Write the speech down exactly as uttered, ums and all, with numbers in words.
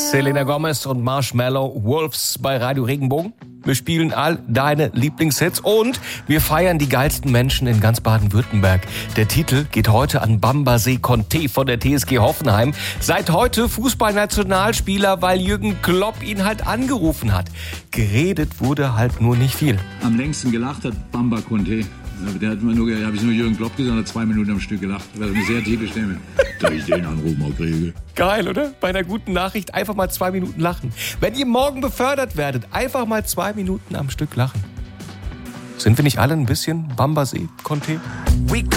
Selena Gomez und Marshmallow Wolves bei Radio Regenbogen. Wir spielen all deine Lieblingshits und wir feiern die geilsten Menschen in ganz Baden-Württemberg. Der Titel geht heute an Bambaset Conté von der T S G Hoffenheim. Seit heute Fußballnationalspieler, weil Jürgen Klopp ihn halt angerufen hat. Geredet wurde halt nur nicht viel. Am längsten gelacht hat Bamba Conté. Der hat immer nur, habe ich nur Jürgen Klopp gesagt, hat zwei Minuten am Stück gelacht. Das war eine sehr tiefe Stimme. Da ich den Anruf mal kriege. Geil, oder? Bei einer guten Nachricht einfach mal zwei Minuten lachen. Wenn ihr morgen befördert werdet, einfach mal zwei Minuten am Stück lachen. Sind wir nicht alle ein bisschen Bambaset Conté?